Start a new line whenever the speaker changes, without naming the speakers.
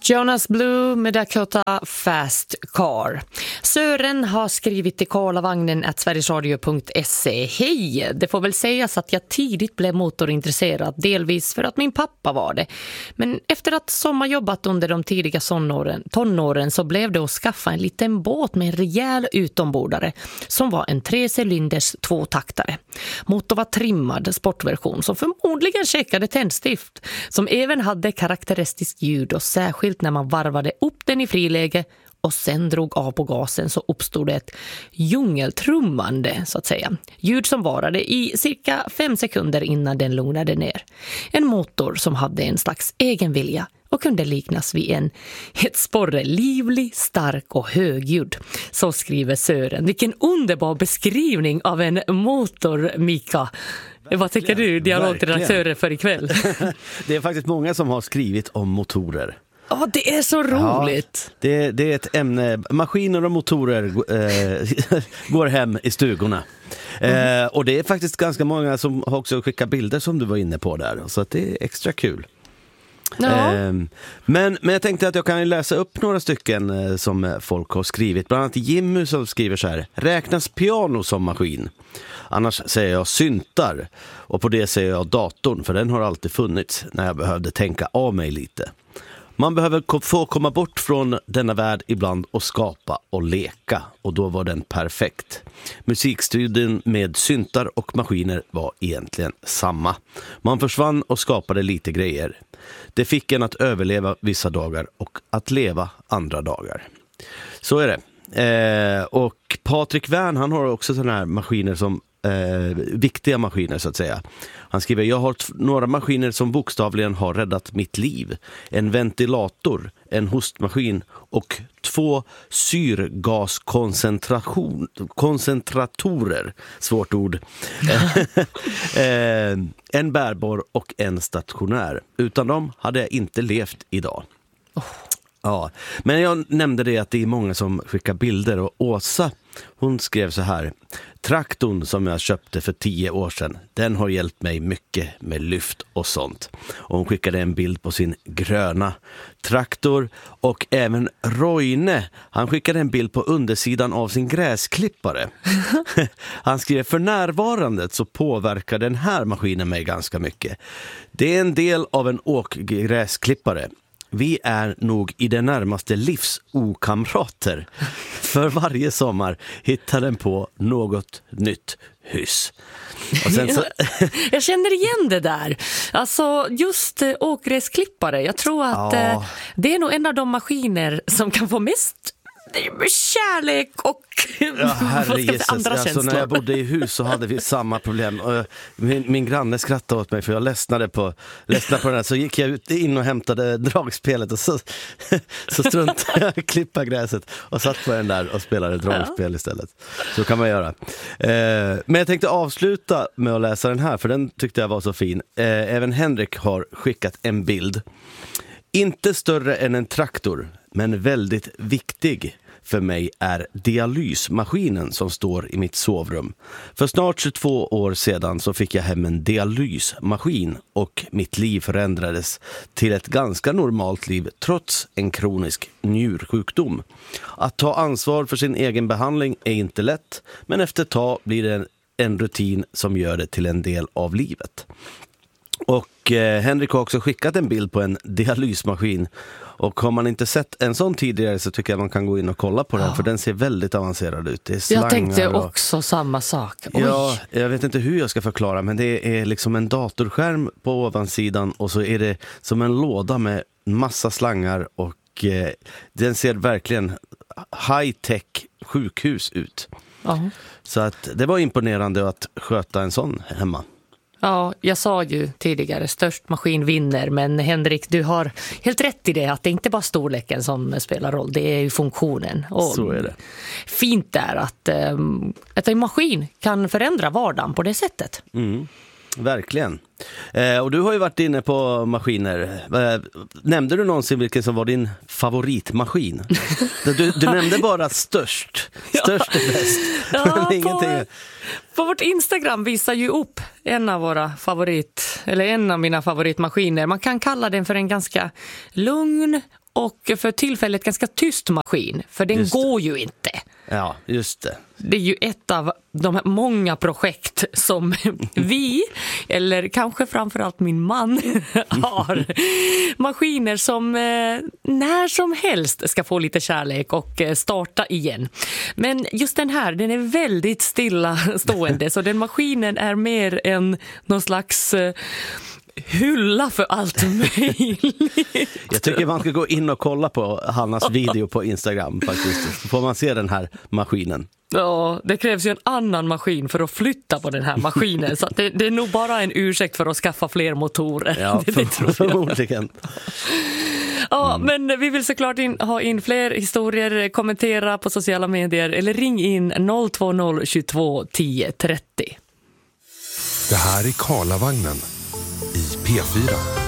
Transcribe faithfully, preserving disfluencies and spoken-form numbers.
Jonas Blue med Dakota Fast Car. Sören har skrivit till karlavagnen at sverigesradio punkt se. Hej, det får väl sägas att jag tidigt blev motorintresserad, delvis för att min pappa var det. Men efter att sommarjobbat under de tidiga tonåren, tonåren så blev det att skaffa en liten båt med en rejäl utombordare som var en trecylinders tvåtaktare. Motorn var trimmad sportversion som förmodligen checkade tändstift, som även hade karaktäristiskt ljud, och särskilt när man varvade upp den i friläge och sen drog av på gasen så uppstod det ett djungeltrummande, så att säga. Ljud som varade i cirka fem sekunder innan den lugnade ner. En motor som hade en slags egen vilja och kunde liknas vid en ett sporre, livlig, stark och högljudd. Så skriver Sören. Vilken underbar beskrivning av en motor, Mika. Vad tycker du, dialogredaktören, för ikväll?
Det är faktiskt många som har skrivit om motorer.
Ja, oh, det är så roligt.
Ja, det, det är ett ämne. Maskiner och motorer eh, går hem i stugorna. Mm. Eh, och det är faktiskt ganska många som har också skickat bilder som du var inne på där. Så att det är extra kul. Ja. Eh, men, men jag tänkte att jag kan läsa upp några stycken eh, som folk har skrivit. Bland annat Jimmy som skriver så här: räknas piano som maskin? Annars säger jag syntar. Och på det säger jag datorn, för den har alltid funnits när jag behövde tänka av mig lite. Man behöver få komma bort från denna värld ibland och skapa och leka, och då var den perfekt. Musikstudien med syntar och maskiner var egentligen samma. Man försvann och skapade lite grejer. Det fick en att överleva vissa dagar och att leva andra dagar. Så är det. Eh, och Patrik Wern, han har också sådana här maskiner som Eh, viktiga maskiner, så att säga. Han skriver: jag har t- några maskiner som bokstavligen har räddat mitt liv. En ventilator, en hostmaskin och två syrgaskoncentration koncentratorer, svårt ord. eh, en bärbar och en stationär. Utan dem hade jag inte levt idag. Oh. Ja, men jag nämnde det att det är många som skickar bilder, och Åsa, hon skrev så här: traktorn som jag köpte för tio år sedan, den har hjälpt mig mycket med lyft och sånt. Och hon skickade en bild på sin gröna traktor. Och även Roine, han skickade en bild på undersidan av sin gräsklippare. Han skrev: för närvarande så påverkar den här maskinen mig ganska mycket. Det är en del av en åkgräsklippare. Vi är nog i det närmaste livsokamrater. För varje sommar hittar den på något nytt hus. Och sen så...
jag känner igen det där. Alltså just äh, åkgräsklippare. Jag tror att ja. äh, det är nog en av de maskiner som kan få mest kärlek och
ja, herre Jesus.
andra
alltså,
känslor.
När jag bodde i hus så hade vi samma problem. Min, min granne skrattade åt mig för jag ledsnade på, ledsnade på den här. Så gick jag ut in och hämtade dragspelet och så, så struntade jag att klippa gräset och satt på den där och spelade dragspel ja. istället. Så kan man göra. Eh, men jag tänkte avsluta med att läsa den här, för den tyckte jag var så fin. Eh, även Henrik har skickat en bild. Inte större än en traktor, men väldigt viktig för mig är dialysmaskinen som står i mitt sovrum. För snart tjugotvå år sedan så fick jag hem en dialysmaskin och mitt liv förändrades till ett ganska normalt liv trots en kronisk njursjukdom. Att ta ansvar för sin egen behandling är inte lätt, men efter ett tag blir det en, en rutin som gör det till en del av livet. Och eh, Henrik har också skickat en bild på en dialysmaskin. Och har man inte sett en sån tidigare så tycker jag man kan gå in och kolla på den. Ja. För den ser väldigt avancerad ut. Det är
jag tänkte
och...
också samma sak. Oj.
Ja, jag vet inte hur jag ska förklara. Men det är liksom en datorskärm på ovansidan. Och så är det som en låda med massa slangar. Och eh, den ser verkligen high-tech sjukhus ut. Ja. Så att det var imponerande att sköta en sån hemma.
Ja, jag sa ju tidigare, störst maskin vinner, men Henrik, du har helt rätt i det, att det inte bara storleken som spelar roll, det är ju funktionen. Och
så är det.
Fint är att, att en maskin kan förändra vardagen på det sättet.
Mm. Verkligen. Eh, och du har ju varit inne på maskiner. Eh, nämnde du någonsin vilken som var din favoritmaskin? du, du nämnde bara störst. Störst är bäst.
Ja, Ingenting. På, på vårt Instagram visar ju upp en av våra favorit, eller en av mina favoritmaskiner. Man kan kalla den för en ganska lugn och för tillfället ganska tyst maskin, för den går ju inte.
Ja, just det.
Det är ju ett av de här många projekt som vi, eller kanske framförallt min man, har. Maskiner som eh, när som helst ska få lite kärlek och eh, starta igen. Men just den här, den är väldigt stilla stående, så den maskinen är mer än någon slags... Eh, hylla för allt möjligt.
Jag tycker man ska gå in och kolla på Hannas video på Instagram faktiskt. Så får man se den här maskinen.
Ja, det krävs ju en annan maskin för att flytta på den här maskinen. Så att det, det är nog bara en ursäkt för att skaffa fler motorer.
Ja,
det, det tror jag.
Förmodligen.
Ja, mm. Men vi vill såklart in, ha in fler historier, kommentera på sociala medier eller ring in noll två noll tjugotvå tio trettio.
Det här är Karlavagnen i P fyra.